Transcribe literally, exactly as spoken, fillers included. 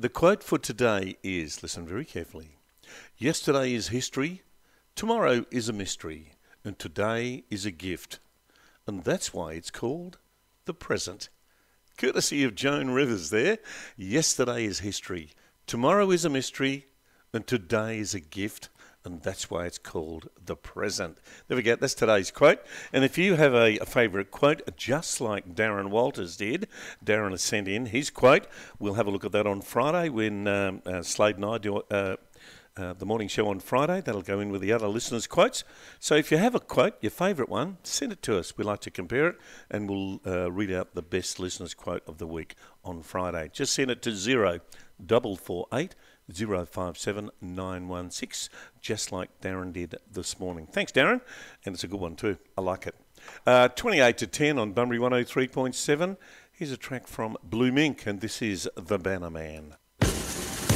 The quote for today is, listen very carefully, yesterday is history, tomorrow is a mystery, and today is a gift. And that's why it's called the present. Courtesy of Joan Rivers there. Yesterday is history, tomorrow is a mystery, and today is a gift. And that's why it's called the present. There we go. That's today's quote. And if you have a, a favourite quote, just like Darren Walters did, Darren has sent in his quote. We'll have a look at that on Friday when um, uh, Slade and I do uh, uh, the morning show on Friday. That'll go in with the other listeners' quotes. So if you have a quote, your favourite one, send it to us. We like to compare it, and we'll uh, read out the best listeners' quote of the week on Friday. Just send it to zero double four eight. zero five seven nine one six, just like Darren did this morning. Thanks, Darren, and it's a good one too. I like it. Uh, twenty-eight to ten on Bunbury one oh three point seven. Here's a track from Blue Mink, and this is The Banner Man.